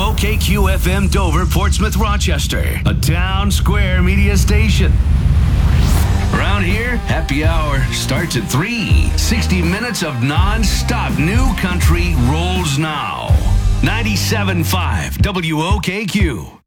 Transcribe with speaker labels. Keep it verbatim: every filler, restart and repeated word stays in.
Speaker 1: O K Q F M Dover, Portsmouth, Rochester, a town square media station. Around here, happy hour starts at three. sixty minutes of non-stop new country rolls now. ninety-seven point five W O K Q.